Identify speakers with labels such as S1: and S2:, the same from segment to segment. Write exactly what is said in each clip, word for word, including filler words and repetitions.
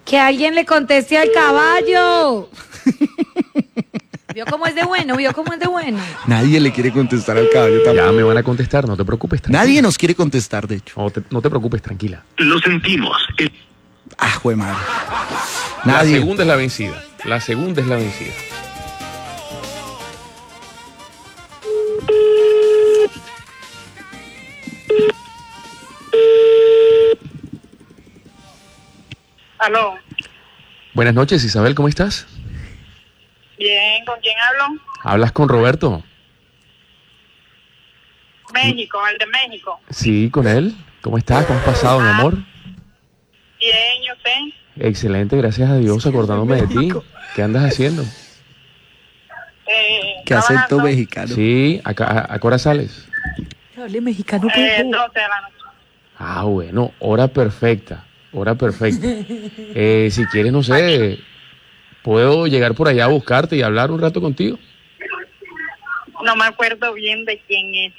S1: Que alguien le conteste al caballo. ¿Vio cómo es de bueno? ¿Vio cómo es de bueno?
S2: Nadie le quiere contestar al caballo tampoco.
S3: Ya me van a contestar, no te preocupes. Tranquila.
S2: Nadie nos quiere contestar, de hecho.
S3: No te, no te preocupes, tranquila.
S4: Lo sentimos. El...
S2: Ah, jue madre.
S3: La
S2: Nadie.
S3: segunda es la vencida. La segunda es la vencida.
S5: Aló.
S3: Buenas noches, Isabel, ¿cómo estás?
S5: Bien, ¿con quién hablo?
S3: ¿Hablas con Roberto?
S5: México, el de México.
S3: Sí, con él. ¿Cómo estás? ¿Cómo has pasado, mi amor?
S5: Bien, ¿y usted?
S3: Excelente, gracias a Dios, acordándome de ti. ¿Qué andas haciendo?
S5: Eh,
S2: ¿Qué acento
S5: trabajando,
S2: mexicano?
S3: Sí, ¿a, a, a qué hora sales?
S1: Hable mexicano,
S5: eh, doce de la noche.
S3: Ah, bueno, hora perfecta, hora perfecta. Eh, si quieres, no sé, puedo llegar por allá a buscarte y hablar un rato contigo.
S5: No me acuerdo bien de quién es.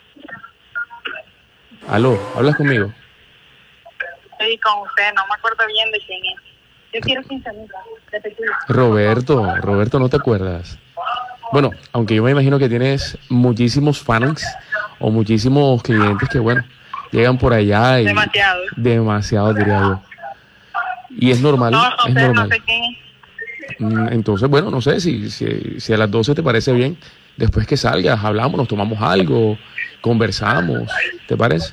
S3: Aló, ¿hablas conmigo?
S5: Sí, con usted, no me acuerdo bien de quién es. Yo quiero quince mil, repetido.
S3: Roberto, Roberto, ¿no te acuerdas? Bueno, aunque yo me imagino que tienes muchísimos fans o muchísimos clientes que, bueno, llegan por allá y...
S5: Demasiado.
S3: Demasiado, diría yo. Y es normal,
S5: No, no
S3: es
S5: sé,
S3: normal.
S5: no sé quién es.
S3: Mm, Entonces, bueno, no sé, si, si, si a las doce te parece bien, después que salgas, hablamos, nos tomamos algo, conversamos, ¿te parece?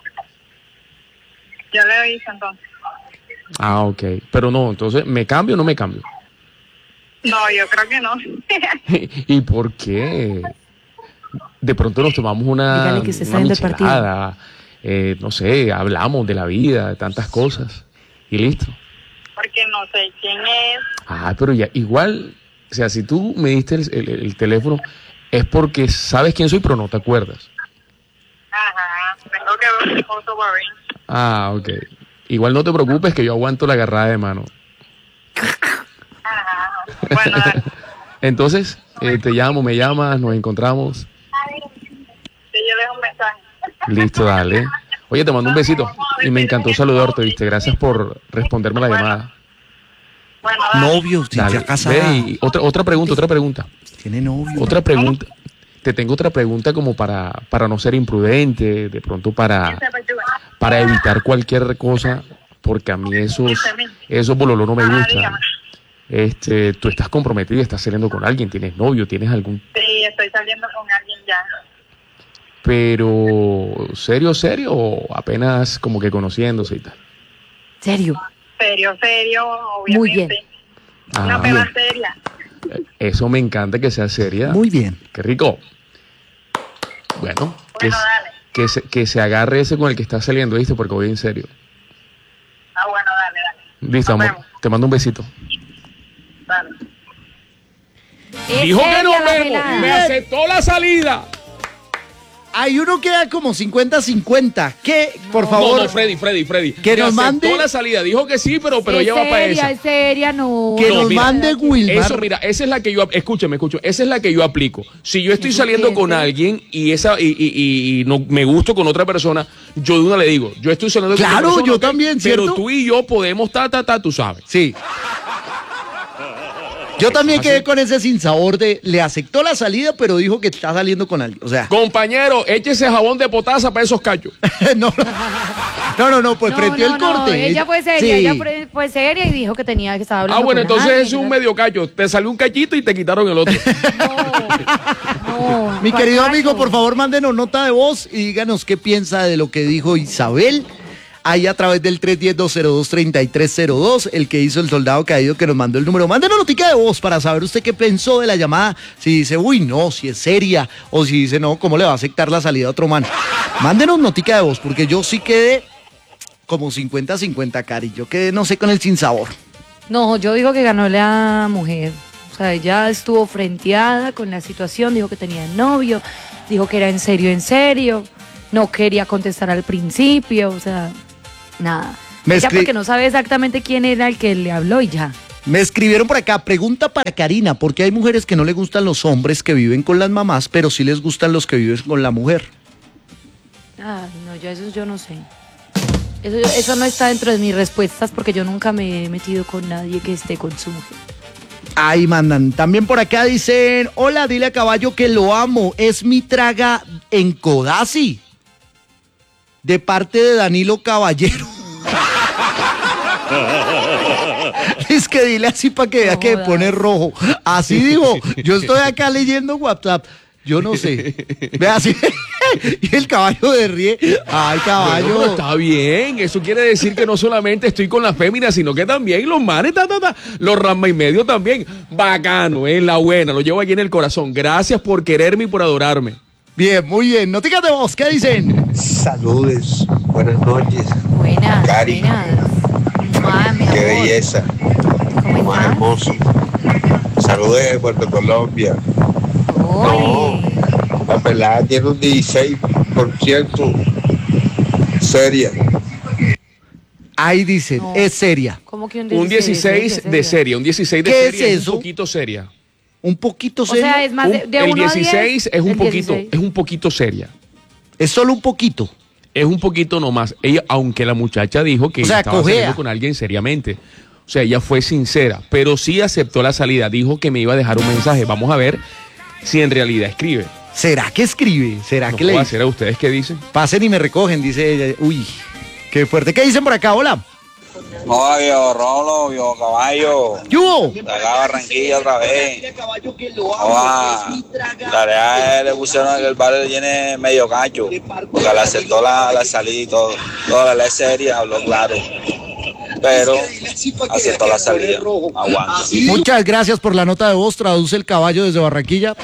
S5: Ya le aviso entonces.
S3: Ah, ok. Pero no, entonces, ¿me cambio o no me cambio?
S5: No, yo creo que no.
S3: ¿Y por qué? De pronto nos tomamos una,
S1: Dígale que se está
S3: una
S1: yendo el partido.
S3: michelada, eh, no sé, hablamos de la vida, de tantas cosas, y listo.
S5: Porque no sé quién es.
S3: Ah, pero ya, igual, o sea, si tú me diste el, el- el teléfono, es porque sabes quién soy, pero no te acuerdas.
S5: Ajá, tengo que ver mi foto para ver.
S3: Ah, ok. Igual no te preocupes que yo aguanto la agarrada de mano.
S5: Ajá. Bueno, dale.
S3: Entonces, eh, te llamo, me llamas, nos encontramos.
S5: Sí, yo dejo un mensaje.
S3: Listo, dale. Oye, te mando un besito y me encantó saludarte, ¿viste? Gracias por responderme la llamada.
S5: Bueno, dale.
S2: Novio, si
S3: Dale.
S2: ya casada.
S3: Ve, y otra, otra pregunta, otra pregunta.
S2: Tiene novio.
S3: Otra pregunta. Te tengo otra pregunta como para, para no ser imprudente, de pronto para, para evitar cualquier cosa, porque a mí esos, esos bololó no me
S5: Ajá,
S3: gustan.
S5: dígame.
S3: Este, tú estás comprometida, estás saliendo con alguien, tienes novio, tienes algún...
S5: Sí, estoy saliendo con alguien ya.
S3: Pero, ¿serio, serio o apenas como que conociéndose y tal?
S1: Serio.
S5: Serio, serio, obviamente.
S1: Muy bien.
S5: Una
S3: Ah,
S5: pela
S3: bien.
S5: seria.
S3: Eso me encanta que sea seria.
S2: Muy bien.
S3: Qué rico. Bueno, que,
S5: Bueno,
S3: s-
S5: dale.
S3: que, se, que se agarre ese con el que está saliendo, ¿viste? Porque voy en serio.
S5: Ah, bueno, dale, dale.
S3: Listo,
S5: Nos
S3: amor.
S5: vemos.
S3: Te mando un besito.
S5: Dale.
S1: Es
S3: Dijo que
S1: seria
S3: nos
S1: la
S3: vemos.
S1: pelada.
S3: Me aceptó la salida.
S2: Hay uno queda como cincuenta cincuenta. ¿Qué? Por
S3: No,
S2: favor.
S3: no, Freddy, Freddy, Freddy.
S2: Que
S3: Me
S2: nos
S3: aceptó
S2: mande-
S3: la salida. Dijo que sí, pero, pero
S1: es
S3: ella va para
S1: seria,
S3: esa.
S1: es seria, no.
S2: Que
S3: No,
S2: nos
S3: mira,
S2: mande Wilmar.
S3: Eso, mira, esa es la que yo, escúchame, escúchame, esa es la que yo aplico. Si yo estoy
S1: ¿Eso
S3: saliendo
S1: qué?
S3: con alguien y esa y, y- y- y no me gusto con otra persona, yo de una le digo, yo estoy saliendo con
S2: Claro,
S3: otra persona,
S2: yo
S3: ¿ok?
S2: también, ¿cierto?
S3: Pero tú y yo podemos ta ta ta, tú sabes.
S2: Sí. Yo también
S3: ¿Así?
S2: quedé con ese sinsabor de le aceptó la salida, pero dijo que está saliendo con alguien. O sea,
S3: Compañero, échese jabón de potasa para esos cachos.
S2: no, no, no, no, pues
S1: No,
S2: prendió
S1: no,
S2: el
S1: no,
S2: corte.
S1: ella fue seria,
S2: Sí.
S1: ella fue, fue seria y dijo que tenía que estar hablando
S3: Ah, bueno,
S1: con
S3: entonces
S1: alguien,
S3: ese es un
S1: ¿verdad?
S3: medio cacho. Te salió un cachito y te quitaron el otro.
S1: No, no,
S2: Mi
S1: ¿cuál
S2: querido
S1: cacho?
S2: amigo, por favor, mándenos nota de voz y díganos qué piensa de lo que dijo Isabel. Ahí a través del tres uno cero, dos cero dos, tres tres cero dos, el que hizo el soldado caído que nos mandó el número. Mándenos notica de voz para saber usted qué pensó de la llamada. Si dice, uy, no, si es seria. O si dice, no, ¿cómo le va a aceptar la salida a otro man? Mándenos notica de voz, porque yo sí quedé como cincuenta cincuenta, Cari. Yo quedé, no sé, con el sinsabor.
S1: No, yo digo que ganó la mujer. O sea, ella estuvo frenteada con la situación, dijo que tenía novio, dijo que era en serio, en serio, no quería contestar al principio, o sea, nada.
S2: Me
S1: Ella
S2: escri-
S1: porque no sabe exactamente quién era el que le habló y ya.
S2: Me escribieron por acá, pregunta para Karina, ¿por qué hay mujeres que no le gustan los hombres que viven con las mamás, pero sí les gustan los que viven con la mujer?
S1: Ah, no, yo eso yo no sé. Eso, eso no está dentro de mis respuestas porque yo nunca me he metido con nadie que esté con su mujer.
S2: Ahí mandan. También por acá dicen, hola, dile a Caballo que lo amo. Es mi traga en Codazzi. De parte de Danilo Caballero. Es que dile así para que vea que pone rojo. Así digo, yo estoy acá leyendo WhatsApp. Yo no sé. Vea así. Y el caballo de ríe. Ay, caballo.
S3: Bueno, está bien. Eso quiere decir que no solamente estoy con la fémina, sino que también los manes, ta, ta, ta, los rama y medio también. Bacano, es la buena. Lo llevo aquí en el corazón. Gracias por quererme y por adorarme.
S2: Bien, muy bien. Noticias de voz, ¿qué dicen?
S4: Saludes. Buenas noches.
S1: Buenas,
S4: Cari.
S1: buenas. Mami,
S4: Qué
S1: amor.
S4: belleza.
S1: ¿Cómo
S4: Más
S1: estás?
S4: hermoso. Saludos de Puerto Colombia.
S1: Oye.
S4: La pelada tiene un dieciséis por ciento seria.
S2: Ahí dicen,
S1: No.
S2: es seria.
S1: ¿Cómo que
S3: Un dieciséis de serie, un dieciséis de
S2: ¿Qué
S3: serie
S2: es
S3: es
S2: eso?
S3: un poquito seria.
S2: Un poquito
S1: O
S2: seria.
S1: sea, es más de,
S3: Un-
S1: de
S3: el
S1: uno a diez.
S3: dieciséis es un
S1: El
S3: poquito,
S1: dieciséis.
S3: es un poquito seria.
S2: Es solo un poquito.
S3: Es un poquito nomás. Ella, aunque la muchacha dijo que
S2: O sea,
S3: estaba
S2: cojea.
S3: saliendo con alguien seriamente. O sea, ella fue sincera, pero sí aceptó la salida. Dijo que me iba a dejar un mensaje. Vamos a ver si en realidad escribe.
S2: ¿Será que escribe? ¿Será
S3: No
S2: que le
S3: puedo
S2: dice?
S3: hacer a ustedes qué dicen.
S2: Pasen y me recogen, dice ella. Uy, qué fuerte. ¿Qué dicen por acá? Hola.
S6: Hola, viejo Rolo, viejo Caballo.
S2: ¿Qué hubo?
S6: De acá Barranquilla otra vez. Hola. La realidad es que le pusieron que el barrio tiene medio cacho. Porque le aceptó la, la salida y todo. Toda la ley seria, habló claro. Pero aceptó la salida. Aguanta.
S2: Muchas gracias por la nota de voz. Traduce el caballo desde Barranquilla.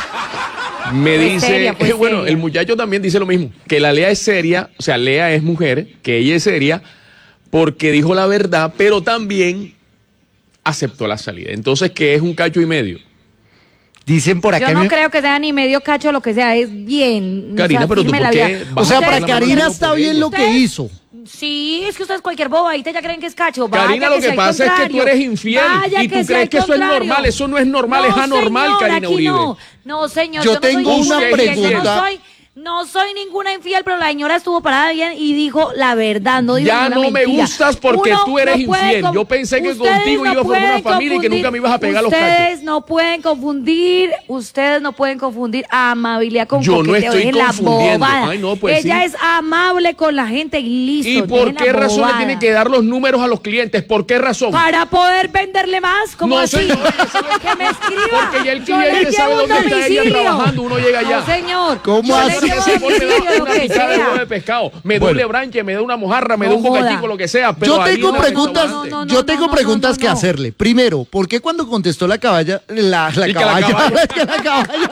S3: Me
S1: Fue
S3: dice,
S1: seria, fue
S3: eh, bueno,
S1: seria.
S3: el muchacho también dice lo mismo, que la Lea es seria, o sea, Lea es mujer, que ella es seria, porque dijo la verdad, pero también aceptó la salida. Entonces, ¿qué es un cacho y medio?
S2: Dicen por acá.
S1: Yo no
S2: me-
S1: creo que sea ni medio cacho lo que sea, es bien.
S3: Karina,
S1: o sea,
S3: pero tú
S1: firme
S3: por
S1: la
S3: qué
S1: vida.
S3: vas
S2: O sea,
S3: a
S2: para
S3: dar la
S2: Karina
S3: mano
S2: está
S3: por
S2: bien
S3: ella?
S2: lo que hizo.
S1: Sí, es que usted es cualquier bobadita, ya creen que es cacho. Vaya
S3: Karina, lo que
S1: sea al
S3: pasa es que tú
S1: contrario.
S3: eres infiel
S1: Vaya
S3: y tú
S1: sea
S3: crees
S1: al
S3: que eso es
S1: contrario.
S3: normal. Eso no es normal,
S1: No,
S3: es anormal,
S1: señor,
S3: Karina
S1: aquí
S3: Uribe.
S1: No, no señor.
S2: Yo
S1: no
S2: tengo
S1: soy
S2: una
S1: ninguna infiel, yo
S2: pregunta.
S1: No soy, no soy ninguna infiel, pero la señora estuvo parada bien y dijo la verdad. No dijo
S3: Ya
S1: ninguna
S3: no me
S1: mentira.
S3: gustas porque
S1: Uno
S3: tú eres
S1: no puede
S3: infiel.
S1: con-
S3: Yo pensé que
S1: ustedes
S3: contigo
S1: no
S3: iba a formar una
S1: pueden
S3: familia y que nunca me ibas a pegar los cachos.
S1: Ustedes no pueden confundir, ustedes no pueden confundir amabilidad con
S3: Yo no
S1: coqueteo.
S3: estoy
S1: Dejen la
S3: confundiendo.
S1: bobada.
S3: Ay, no, pues
S1: Ella
S3: sí.
S1: es amable con la gente y listo.
S3: ¿Y por
S1: dejen
S3: qué
S1: la
S3: razón le
S1: bobada.
S3: tiene que dar los números a los clientes? ¿Por qué razón?
S1: Para poder venderle más, como
S3: No,
S1: así?
S3: señor, ella sabe-
S1: Que me escriba.
S3: Porque ya el
S1: Yo le
S3: cliente sabe
S1: llevo un
S3: dónde está ella
S1: domicilio.
S3: trabajando, uno llega allá.
S1: No, señor.
S2: ¿Cómo
S1: Yo le
S2: así?
S1: llevo
S3: Ese por me
S1: domicilio,
S3: da
S1: lo
S3: una
S1: que
S3: picada de huevo de
S1: sea.
S3: pescado, me
S2: Bueno.
S3: doble branche, me da una mojarra, me
S1: No
S3: da un
S1: joda.
S3: bocatico, lo que sea. Pero
S2: Yo
S3: ahí
S2: tengo
S3: no,
S2: preguntas,
S1: no, no, no,
S2: yo
S1: no,
S2: tengo
S1: no,
S2: preguntas
S1: no,
S2: que
S1: no.
S2: hacerle. Primero, ¿por qué cuando contestó la caballa, la, la
S3: Y que la
S2: caballa,
S3: caballa.
S2: es que la caballa,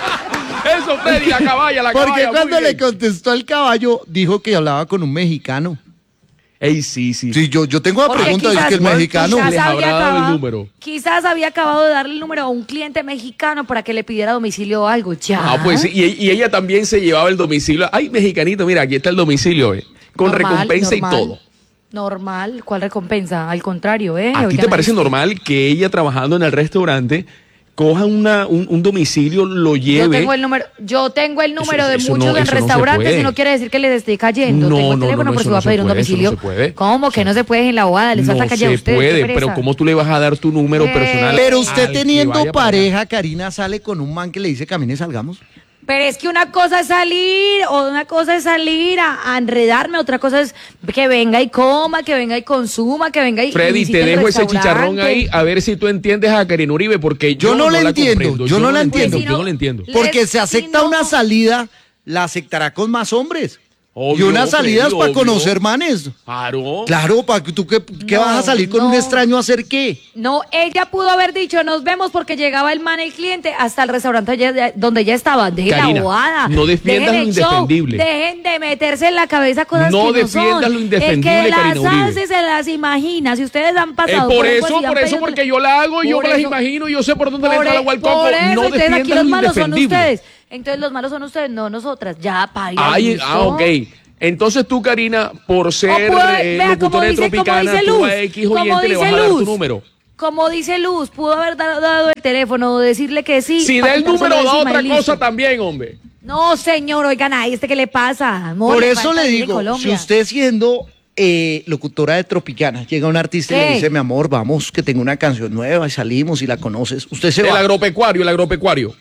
S3: Eso, Freddy, la caballa, la
S2: porque
S3: caballa. muy
S2: cuando le
S3: bien.
S2: contestó el caballo dijo que hablaba con un mexicano?
S3: Ey, sí, sí.
S2: Sí, yo, yo tengo una
S1: Porque
S2: pregunta, es
S1: quizás-
S2: que el mexicano,
S1: quizás
S3: les
S1: había
S3: habrá dado el
S1: acabado-
S3: número.
S1: Quizás había acabado de darle el número a un cliente mexicano para que le pidiera domicilio o algo. Ya.
S3: Ah, pues sí, y, y ella también se llevaba el domicilio. Ay, mexicanito, mira, aquí está el domicilio, eh, con
S1: Normal,
S3: recompensa
S1: normal.
S3: y todo.
S1: Normal, ¿cuál recompensa? Al contrario, ¿eh?
S3: ¿A ti
S1: Oigan
S3: te parece
S1: ahí.
S3: normal que ella trabajando en el restaurante coja una, un, un domicilio, lo
S1: Yo
S3: lleve?
S1: tengo el número, yo tengo el número
S3: Eso-
S1: de
S3: eso
S1: muchos
S3: no-
S1: en
S3: eso no se
S1: restaurantes
S3: puede.
S1: y no quiere decir que les esté cayendo.
S3: No,
S1: tengo el
S3: no,
S1: teléfono
S3: no,
S1: por
S3: eso
S1: si
S3: no
S1: va a
S3: se
S1: pedir un
S3: puede, eso no
S1: domicilio.
S3: se puede.
S1: ¿Cómo que no se puede en la abogada? Les
S3: No
S1: falta calle a
S3: se
S1: ustedes.
S3: puede,
S1: qué
S3: pero
S1: pereza.
S3: ¿cómo tú le vas a dar tu número
S1: Eh,
S3: personal?
S2: pero usted
S3: al que
S2: teniendo
S3: vaya para allá?
S2: pareja, Karina sale con un man que le dice camine, salgamos.
S1: Pero es que una cosa es salir, o una cosa es salir a, a enredarme, otra cosa es que venga y coma, que venga y consuma, que venga y
S3: Freddy,
S1: visite
S3: te
S1: el
S3: dejo ese
S1: restaurante.
S3: chicharrón ahí a ver si tú entiendes a Karina Uribe, porque yo,
S2: Yo no la entiendo,
S3: comprendo.
S2: yo no la entiendo.
S3: Yo no la entiendo.
S1: Les-
S2: Porque se acepta
S1: si no-
S2: una salida, la aceptará con más hombres.
S3: Obvio,
S2: y unas salidas
S3: Freddy,
S2: para
S3: obvio.
S2: conocer manes.
S3: Claro.
S2: Claro, para que tú qué, qué
S1: No,
S2: vas a salir con un
S1: no.
S2: extraño a hacer qué.
S1: No, ella pudo haber dicho, nos vemos porque llegaba el man, el cliente, hasta el restaurante ya- donde ella estaba. Dejen
S3: Karina,
S1: la bobada.
S3: no defiendas
S1: Dejen
S3: lo
S1: el show,
S3: indefendible.
S1: Dejen de meterse en la cabeza cosas
S3: No
S1: que no
S3: defiendas
S1: son.
S3: lo indefendible,
S1: El que
S3: Karina
S1: las
S3: Uribe.
S1: hace se las imagina. Si ustedes han
S3: Eh,
S1: pasado
S3: por
S1: un
S3: eso,
S1: juez y han
S3: por eso,
S1: pedido-
S3: porque yo la hago y yo
S1: Por
S3: me las
S1: eso-
S3: imagino y yo sé por dónde le
S1: Por,
S3: entra el
S1: e-
S3: agua al
S1: por
S3: coco.
S1: eso,
S3: No
S1: entonces aquí
S3: defiendas
S1: los
S3: lo
S1: malos son
S3: indefendible.
S1: ustedes. Entonces los malos son ustedes, no nosotras. Ya, paila.
S3: Ay,
S1: listo.
S3: ah, ok. Entonces tú, Karina, por ser
S1: O puede-
S3: eh,
S1: vea, como
S3: locutora de
S1: dice, como
S3: Tropicana,
S1: dice
S3: tú
S1: Luz,
S3: a X
S1: como
S3: oyente le vas
S1: dice
S3: a dar
S1: Luz.
S3: tu número.
S1: Como dice Luz, pudo haber dado, dado el teléfono o decirle que sí.
S3: Si
S1: pa'
S3: da el
S1: quitárselo
S3: número, da
S1: encima
S3: otra
S1: y listo.
S3: cosa también, hombre.
S1: No, señor, oigan, ahí, ¿este qué le pasa? Amor,
S2: Por
S1: le
S2: eso
S1: falta
S2: le
S1: ir de
S2: digo, si
S1: Colombia.
S2: usted siendo eh, locutora de Tropicana. Llega un artista y
S1: ¿Qué?
S2: le dice, mi amor, vamos, que tengo una canción nueva y salimos y la conoces. Usted se
S3: El
S2: va.
S3: agropecuario, el agropecuario.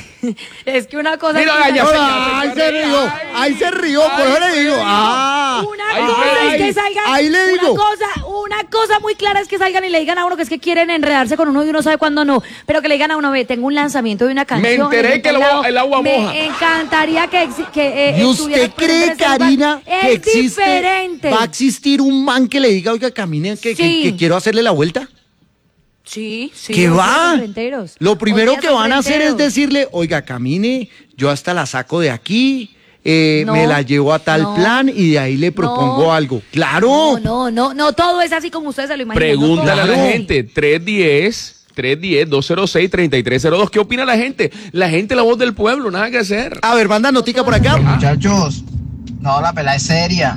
S1: Es que una cosa
S3: Mira,
S1: es que
S3: ya sé,
S2: Ay,
S3: ya sé,
S2: se rió, ahí se rió, por eso le digo. Ah,
S1: una
S3: Ay,
S1: cosa
S3: ay,
S1: es que salgan,
S2: ahí le digo.
S1: Una cosa, una cosa muy clara es que salgan y le digan a uno que es que quieren enredarse con uno y uno sabe cuándo no, pero que le digan a uno, ve, tengo un lanzamiento de una canción.
S3: enteré
S1: en
S3: que el
S1: tal
S3: agua-
S1: lado,
S3: el agua
S1: me
S3: moja.
S1: encantaría que, exi- que eh,
S2: ¿y
S1: estuvieras
S2: usted
S1: presente en
S2: cree,
S1: ese lugar.
S2: Karina,
S1: Es
S2: que existe,
S1: diferente.
S2: va a existir un man que le diga, oiga, camine, que, que-
S1: Sí.
S2: que quiero hacerle la vuelta?
S1: Sí, sí.
S2: ¿Qué
S1: hoy
S2: va?
S1: día son renteros.
S2: Lo
S1: Hoy
S2: primero
S1: día
S2: que
S1: son
S2: van a hacer es
S1: renteros.
S2: decirle, oiga, camine, yo hasta la saco de aquí, eh,
S1: No,
S2: me la llevo a tal
S1: no,
S2: plan y de ahí le propongo
S1: no.
S2: algo. ¡Claro!
S1: No, no, no, no, todo es así como ustedes se lo imaginan.
S3: Pregúntale
S1: no
S3: a
S1: todo
S3: la
S1: es así.
S3: gente, tres uno cero, tres uno cero, dos cero seis, tres tres cero dos. ¿Qué opina la gente? La gente, la voz del pueblo, nada que hacer.
S2: A ver, manda notica por acá.
S7: Muchachos, no, la pelada es seria.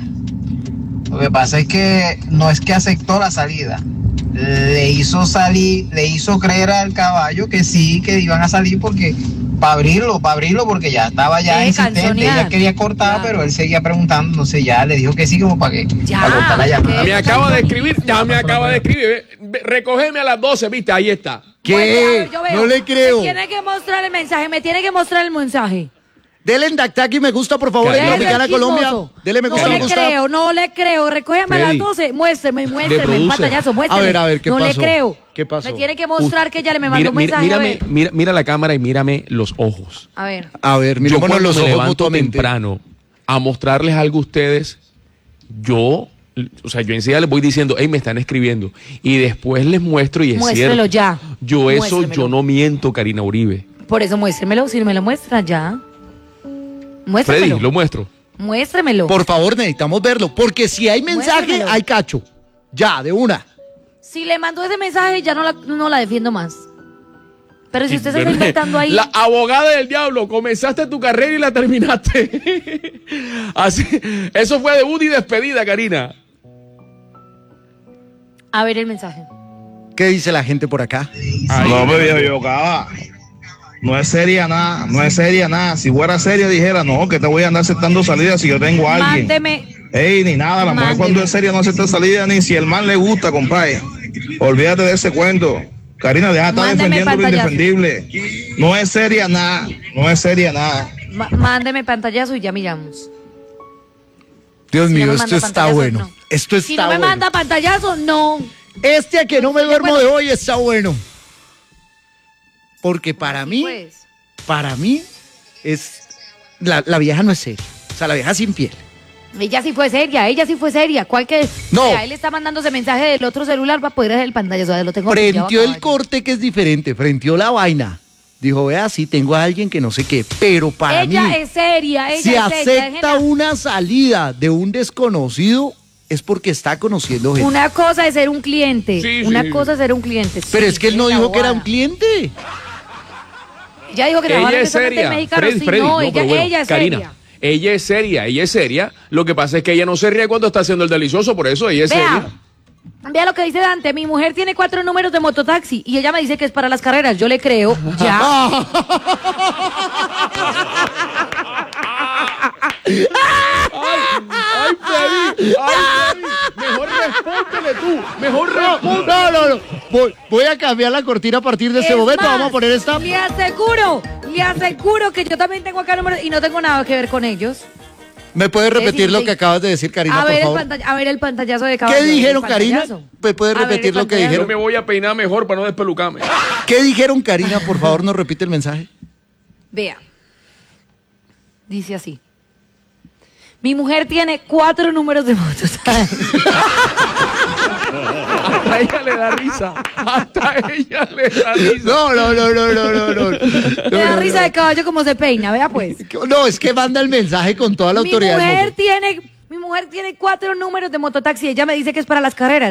S7: Lo que pasa es que no es que aceptó la salida. Le hizo salir, le hizo creer al caballo que sí, que iban a salir porque para abrirlo, para abrirlo, porque ya estaba ya
S1: Deje
S7: insistente.
S1: canzonear.
S7: Ella quería cortar,
S1: Claro.
S7: pero él seguía preguntando, entonces ya le dijo que sí, como para que
S1: Ya,
S7: para cortar la llamada.
S3: Me acaba de escribir, ya me acaba de escribir. Ve, ve, Recógeme a las doce, viste, ahí está.
S2: ¿Qué?
S1: Pues, a ver, yo veo.
S2: No le creo.
S1: Me tiene que mostrar el mensaje, me tiene que mostrar el mensaje.
S2: Dele en Dactaki me gusta, por favor, en
S3: Karina.
S2: Tropicana
S1: Deje
S2: Colombia.
S1: chismoso.
S2: Dele me gusta,
S1: No
S2: me
S1: le
S2: gusta.
S1: creo, no le creo. Recógeme a
S3: Freddy.
S1: las doce. Muéstreme, muéstreme. El
S3: Reproduce.
S1: pantallazo,
S2: A
S1: muéstreme.
S2: ver, a ver, ¿qué
S1: no
S2: pasó?
S1: le creo.
S2: ¿Qué pasó?
S1: Me tiene que mostrar que ya le me
S3: Mira,
S1: mandó un
S3: mira,
S1: mensaje. a
S3: mírame,
S1: ver.
S3: mira, mira la cámara y mírame los ojos.
S1: A ver.
S2: A ver,
S3: Yo
S2: mirémonos
S3: cuando
S2: los
S3: me
S2: ojos
S3: levanto
S2: mutuamente.
S3: temprano a mostrarles algo a ustedes, yo, o sea, yo enseguida les voy diciendo, hey, me están escribiendo. Y después les muestro y es
S1: Muéstrelo
S3: cierto.
S1: ya.
S3: Yo eso,
S1: Muéstremelo.
S3: yo no miento, Karina Uribe.
S1: Por eso muéstremelo. Si me lo muestra ya. Muéstremelo.
S3: Freddy, lo muestro.
S1: Muéstremelo.
S2: Por favor, necesitamos verlo, porque si hay mensaje,
S1: Muéstremelo.
S2: hay cacho. Ya, de una.
S1: Si le mandó ese mensaje, ya no la, no la defiendo más. Pero si usted se está
S3: ¿Verdad?
S1: inventando ahí.
S3: La abogada del diablo, comenzaste tu carrera y la terminaste. Así, eso fue debut y despedida, Karina.
S1: A ver el mensaje.
S2: ¿Qué dice la gente por acá?
S8: No, me viejo, yo acaba. No es seria nada, no es seria nada. Si fuera seria dijera, no, que te voy a andar aceptando salidas si yo tengo a alguien.
S1: Mándeme.
S8: Ey, ni nada, la mujer
S1: Mándeme.
S8: cuando es seria no acepta salida ni si el man le gusta, compadre. Olvídate de ese cuento. Karina, deja de estar
S1: Mándeme
S8: defendiendo lo
S1: pantallazo.
S8: indefendible. No es seria nada, no es seria nada.
S1: Ma- mándeme pantallazo y ya miramos.
S2: Dios
S1: Si no
S2: mío,
S1: me
S2: esto
S1: manda
S2: está
S1: pantallazos,
S2: bueno.
S1: no.
S2: Esto está
S1: Si no me
S2: bueno.
S1: manda pantallazo, no.
S2: Este a que no me
S1: Sí,
S2: duermo
S1: bueno.
S2: de hoy está bueno. Porque para mí,
S1: Pues.
S2: para mí, es. La, la vieja no es seria. O sea, la vieja sin piel.
S1: Ella sí fue seria, ella sí fue seria. ¿Cuál que?
S2: No.
S1: O sea, él está mandando ese mensaje del otro celular para poder hacer el pantallazo. O sea, lo tengo pillado,
S2: Frenteó el
S1: caballo.
S2: corte que es diferente, frenteó la vaina. Dijo, vea, sí, tengo a alguien que no sé qué, pero para
S1: Ella
S2: mí,
S1: es seria, ella
S2: si
S1: es seria.
S2: acepta
S1: déjenla.
S2: una salida de un desconocido, es porque está conociendo gente.
S1: Una cosa es ser un cliente.
S3: Sí,
S1: una
S3: sí.
S1: cosa es ser un cliente.
S2: Pero
S1: Sí,
S2: es que él
S1: sí,
S2: no
S1: la
S2: dijo que era un
S1: bobada.
S2: cliente.
S1: Ella dijo que trabajaba
S3: Ella
S1: en
S3: es
S1: un restaurante
S3: seria.
S1: mexicano.
S3: Freddy,
S1: Sí,
S3: Freddy,
S1: no,
S3: no,
S1: ella,
S3: pero bueno,
S1: ella es
S3: Karina,
S1: seria.
S3: ella es seria, ella es seria. Lo que pasa es que ella no se ríe cuando está haciendo el delicioso, por eso ella es
S1: Vea,
S3: seria.
S1: vea lo que dice Dante. Mi mujer tiene cuatro números de mototaxi y ella me dice que es para las carreras. Yo le creo. Ya.
S3: Ay, Freddy, ay, Freddy, mejor respóndele tú, mejor respóndele.
S2: No, no, no. Voy, voy a cambiar la cortina a partir de este
S1: Es
S2: momento.
S1: más,
S2: Vamos a poner esta.
S1: Le aseguro, le aseguro que yo también tengo acá números y no tengo nada que ver con ellos.
S2: ¿Me puedes repetir
S1: Sí,
S2: lo
S1: sí.
S2: que acabas de decir, Karina,
S1: a,
S2: por
S1: ver el
S2: favor?
S1: pantalla- a ver el pantallazo de
S2: ¿Qué
S1: caballo.
S2: dijeron,
S1: el
S2: Karina?
S1: pantallazo.
S2: ¿Me puedes
S1: A ver,
S2: repetir
S1: el
S2: lo que
S1: pantallazo.
S3: Yo
S2: dijeron?
S3: me voy a peinar mejor para no despelucarme.
S2: ¿Qué dijeron, Karina? Por favor, nos repite el mensaje.
S1: Vea. Dice así. Mi mujer tiene cuatro números de motos.
S3: Hasta ella le da risa. Hasta ella le da risa.
S2: No, no, no, no, no, no, no.
S1: Me
S2: No,
S1: da
S2: no,
S1: risa
S2: no.
S1: de caballo como se peina, vea pues.
S2: No, es que manda el mensaje con toda la
S1: Mi
S2: autoridad. del
S1: mujer
S2: mundo.
S1: tiene, mi mujer tiene cuatro números de mototaxi. Ella me dice que es para las carreras.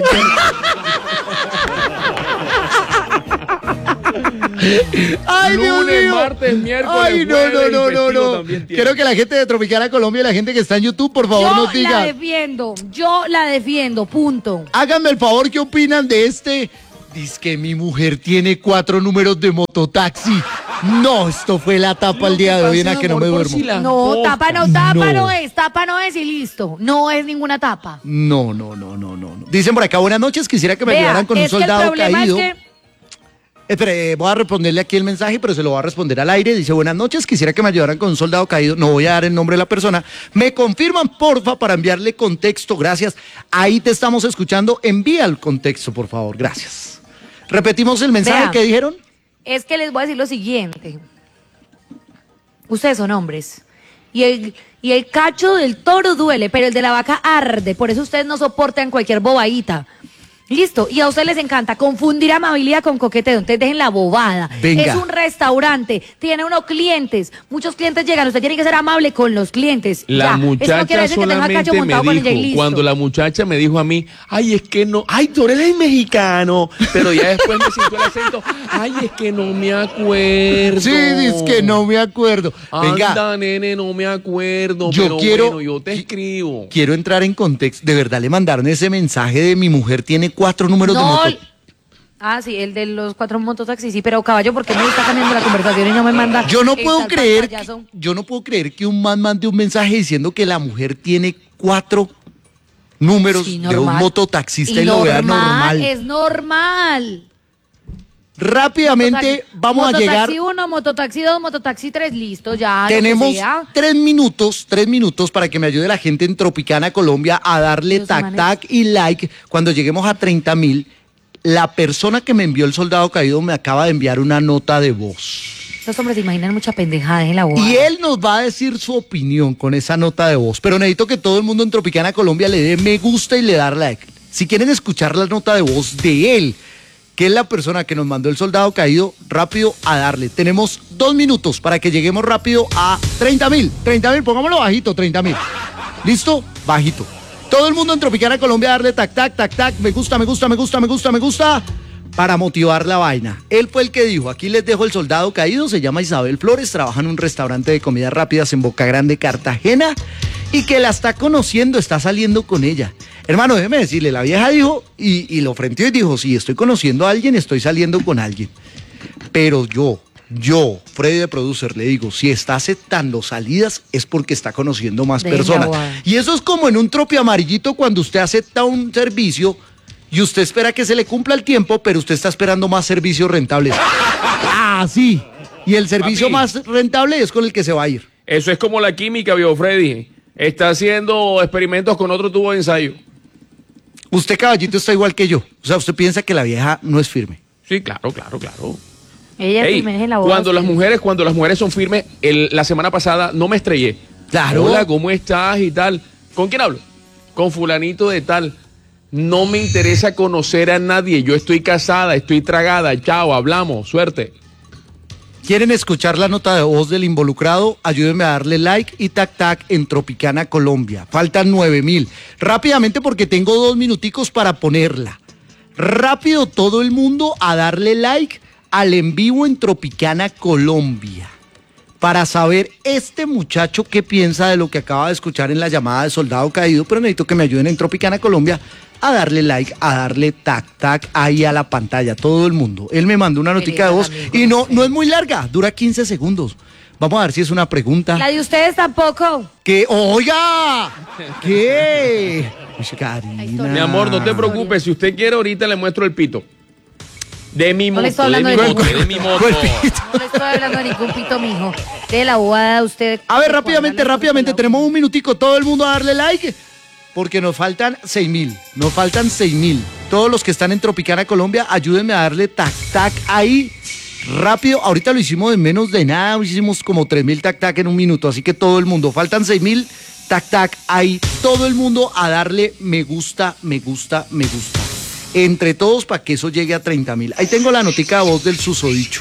S2: Ay, Dios
S3: Lunes,
S2: mío.
S3: martes, miércoles,
S2: Ay, no, no,
S3: jueves y
S2: no, no,
S3: festivo
S2: no.
S3: también tiene.
S2: Quiero que la gente de Tropicana Colombia y la gente que está en YouTube, por favor,
S1: Yo
S2: nos
S1: la
S2: diga.
S1: defiendo, yo la defiendo, punto.
S2: Háganme el favor, ¿qué opinan de este? Dice que mi mujer tiene cuatro números de mototaxi. No, esto fue la tapa el día de hoy en la que no me duermo.
S1: No, tapa no, tapa
S2: No.
S1: no es, tapa no es y listo. No es ninguna tapa.
S2: No, no, no, no, no. no. Dicen por acá, buenas noches, quisiera que me
S1: Vea,
S2: ayudaran con un
S1: es que el
S2: soldado
S1: problema
S2: caído.
S1: es que
S2: Espere, eh, voy a responderle aquí el mensaje, pero se lo voy a responder al aire. Dice, buenas noches, quisiera que me ayudaran con un soldado caído. No voy a dar el nombre de la persona. Me confirman, porfa, para enviarle contexto. Gracias. Ahí te estamos escuchando. Envía el contexto, por favor. Gracias. Repetimos el mensaje
S1: Vea.
S2: que dijeron.
S1: es que les voy a decir lo siguiente. Ustedes son hombres. Y el, y el cacho del toro duele, pero el de la vaca arde. Por eso ustedes no soportan cualquier bobadita. Listo, y a ustedes les encanta confundir amabilidad con coqueteo, entonces dejen la bobada.
S2: Venga.
S1: Es un restaurante, tiene unos clientes, muchos clientes llegan, usted tiene que ser amable con los clientes.
S3: La
S1: Ya. Eso no
S3: muchacha
S1: quiere decir que tenga cacho
S3: solamente me
S1: montado con ella y
S3: dijo,
S1: listo.
S3: cuando la muchacha me dijo a mí, ay, es que no, ay, tú eres mexicano, pero ya después me sintió el acento, ay, es que no me acuerdo.
S2: Sí, dice que no me acuerdo. Venga,
S3: Anda, nene, no me acuerdo,
S2: Yo
S3: pero
S2: quiero-
S3: bueno, yo te escribo.
S2: quiero entrar en contexto. De verdad le mandaron ese mensaje de mi mujer tiene cuatro números de
S1: No,
S2: moto.
S1: ah, sí, el de los cuatro mototaxis, sí, pero caballo, ¿por qué me está cambiando la conversación y no me manda?
S2: Yo no
S1: el
S2: puedo
S1: tal
S2: creer,
S1: payaso?
S2: yo no puedo creer que un man mande un mensaje diciendo que la mujer tiene cuatro números
S1: Sí,
S2: de un
S1: normal.
S2: mototaxista y,
S1: Y
S2: lo vea normal.
S1: Es normal.
S2: Rápidamente
S1: Mototaxi-
S2: vamos a llegar.
S1: Mototaxi uno, mototaxi dos, mototaxi tres, listo, ya. lo que
S2: Tenemos
S1: sea.
S2: tres minutos, tres minutos para que me ayude la gente en Tropicana, Colombia, a darle
S1: Dios,
S2: tac,
S1: manes.
S2: tac y like. Cuando lleguemos a treinta mil, la persona que me envió el soldado caído me acaba de enviar una nota de voz.
S1: Los hombres se imaginan mucha pendejada en la boda.
S2: Y él nos va a decir su opinión con esa nota de voz. Pero necesito que todo el mundo en Tropicana Colombia le dé me gusta y le dar like. Si quieren escuchar la nota de voz de él, que es la persona que nos mandó el soldado caído, rápido a darle. Tenemos dos minutos para que lleguemos rápido a treinta mil. treinta mil, pongámoslo bajito, treinta mil. ¿Listo? Bajito. Todo el mundo en Tropicana Colombia a darle tac, tac, tac, tac. Me gusta, me gusta, me gusta, me gusta, me gusta. Para motivar la vaina. Él fue el que dijo, aquí les dejo el soldado caído, se llama Isabel Flores, trabaja en un restaurante de comidas rápidas en Boca Grande, Cartagena, y que la está conociendo, está saliendo con ella. Hermano, déjeme decirle, la vieja dijo, y, y lo frenteó y dijo, sí, estoy conociendo a alguien, estoy saliendo con alguien. Pero yo, yo, Freddy de Producer, le digo, si está aceptando salidas es porque está conociendo más
S1: Dejen la
S2: personas.
S1: bobada.
S2: Y eso es como en un tropi amarillito cuando usted acepta un servicio y usted espera que se le cumpla el tiempo, pero usted está esperando más servicios rentables. Ah, sí. Y el servicio
S3: Papi.
S2: más rentable es con el que se va a ir.
S3: Eso es como la química, vio Freddy. Está haciendo experimentos con otro tubo de ensayo.
S2: Usted, caballito, está igual que yo. O sea, usted piensa que la vieja no es firme.
S3: Sí, claro, claro, claro.
S1: Ella
S3: Ey,
S1: firme en la boda.
S3: cuando las
S1: sí.
S3: mujeres, cuando las mujeres son firmes, el- la semana pasada no me estrellé.
S2: Claro.
S3: Hola, ¿cómo estás? Y tal. ¿Con quién hablo? Con fulanito de tal. No me interesa conocer a nadie. Yo estoy casada, estoy tragada. Chao, hablamos. Suerte.
S2: ¿Quieren escuchar la nota de voz del involucrado? Ayúdenme a darle like y tac tac en Tropicana Colombia. Faltan nueve mil. Rápidamente porque tengo dos minuticos para ponerla. Rápido todo el mundo a darle like al en vivo en Tropicana Colombia. Para saber este muchacho qué piensa de lo que acaba de escuchar en la llamada de Soldado Caído, pero necesito que me ayuden en Tropicana Colombia a darle like, a darle tac tac ahí a la pantalla, todo el mundo. Él me mandó una notica de voz y no, no es muy larga, dura quince segundos. Vamos a ver si es una pregunta.
S1: La de ustedes tampoco.
S2: ¿Qué? ¡Oiga! ¿Qué? Uy, Karina.
S3: Mi amor, no te preocupes. Si usted quiere, ahorita le muestro el pito. De mi
S1: No le
S3: moto,
S1: estoy
S3: de
S1: hablando
S3: mi
S1: de
S3: moto,
S1: ningún-
S3: de mi moto.
S2: ¿Cuál pito?
S1: No le estoy hablando de ningún pito, mijo. De la boda de usted.
S2: A ver, rápidamente,
S1: Cuadran
S2: rápidamente,
S1: las cosas.
S2: tenemos un minutico, todo el mundo a darle like, porque nos faltan seis mil, nos faltan seis mil. Todos los que están en Tropicana Colombia, ayúdenme a darle tac tac ahí, rápido. Ahorita lo hicimos en menos de nada, hicimos como tres mil tac tac en un minuto, así que todo el mundo, faltan seis mil tac tac ahí, todo el mundo a darle me gusta, me gusta, me gusta. Entre todos para que eso llegue a treinta mil. Ahí tengo la notica de voz del susodicho.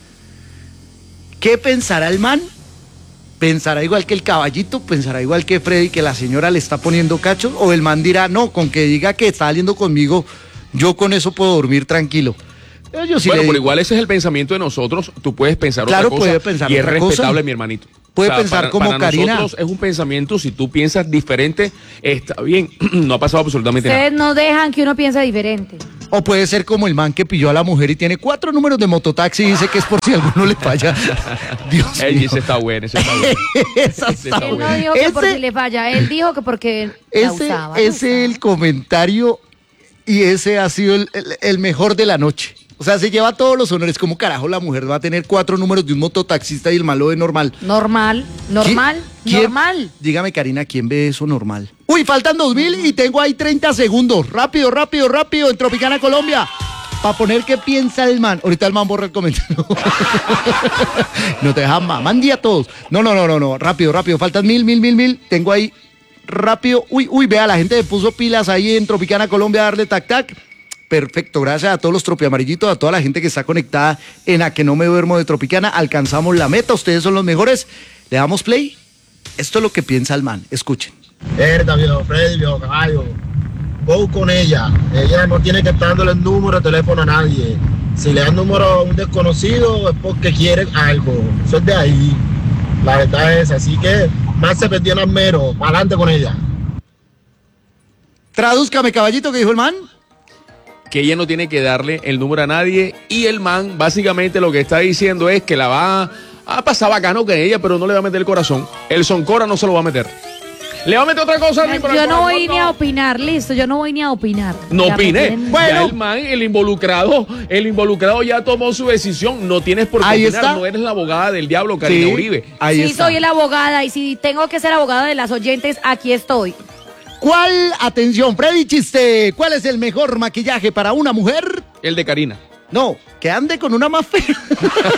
S2: ¿Qué pensará el man? ¿Pensará igual que el caballito? ¿Pensará igual que Freddy que la señora le está poniendo cachos? ¿O el man dirá, no, con que diga que está saliendo conmigo, yo con eso puedo dormir tranquilo? Pero yo sí
S3: Bueno,
S2: le
S3: por
S2: digo,
S3: igual ese es el pensamiento de nosotros. Tú puedes pensar
S2: Claro,
S3: otra cosa.
S2: puede pensar
S3: y es
S2: otra cosa.
S3: respetable, mi hermanito.
S2: Puede pensar
S3: para,
S2: como
S3: para
S2: Karina.
S3: nosotros es un pensamiento. Si tú piensas diferente, está bien. No ha pasado absolutamente nada.
S1: Ustedes no dejan que uno piense diferente.
S2: O puede ser como el man que pilló a la mujer y tiene cuatro números de mototaxi y dice que es por si alguno le falla. Dios
S3: Ey,
S2: mío.
S3: ese está bueno, ese está bueno.
S2: Esa
S3: Ese
S2: está
S3: está
S1: Él no
S2: buena.
S1: dijo que por
S2: Ese-
S1: si le falla, él dijo que porque la
S2: Ese
S1: usaba.
S2: es el comentario y ese ha sido el, el- el mejor de la noche. O sea, se lleva todos los honores. ¿Cómo carajo la mujer va a tener cuatro números de un mototaxista y el malo de normal?
S1: Normal, normal,
S2: ¿Quién-
S1: normal.
S2: Dígame, Karina, ¿quién ve eso normal? Uy, faltan dos mil y tengo ahí treinta segundos. Rápido, rápido, rápido, en Tropicana, Colombia. Para poner qué piensa el man. Ahorita el man borra el comentario. No te dejan más. Mandí a todos. No, no, no, no, no. Rápido, rápido. Faltan mil, mil, mil, mil. Tengo ahí rápido. Uy, uy, vea, la gente me puso pilas ahí en Tropicana, Colombia, a darle tac, tac. Perfecto, gracias a todos los tropiamarillitos, a toda la gente que está conectada en A Que No Me Duermo de Tropicana. Alcanzamos la meta, ustedes son los mejores. Le damos play. Esto es lo que piensa el man. Escuchen.
S9: Verdad, viejo Freddy, viejo caballo. Go con ella. Ella no tiene que estar dándole el número de teléfono a nadie. Si le dan número a un desconocido es porque quiere algo. Eso es de ahí. La verdad es así que más se perdió en mero. Para adelante con ella.
S2: Tradúzcame, caballito, que dijo el man.
S3: Que ella no tiene que darle el número a nadie y el man básicamente lo que está diciendo es que la va a pasar bacano con ella, pero no le va a meter el corazón. El soncora no se lo va a meter. ¿Le va a meter otra cosa? Ni por el
S1: Yo no
S3: corazón,
S1: voy ni a opinar, listo, yo no voy ni a opinar.
S3: No
S1: Ya me
S3: opine.
S1: tienen-
S3: Bueno,
S2: Bueno.
S3: el man, el involucrado, el involucrado ya tomó su decisión. No tienes por qué
S2: Ahí
S3: opinar.
S2: está.
S3: No eres la abogada del diablo, Karina
S2: Sí,
S3: Uribe.
S2: ahí
S1: Sí,
S2: está.
S1: soy la abogada y si tengo que ser abogada de las oyentes, aquí estoy.
S2: ¿Cuál, atención, Freddy Chiste, cuál es el mejor maquillaje para una mujer?
S3: El de Karina.
S2: No, que ande con una más fea.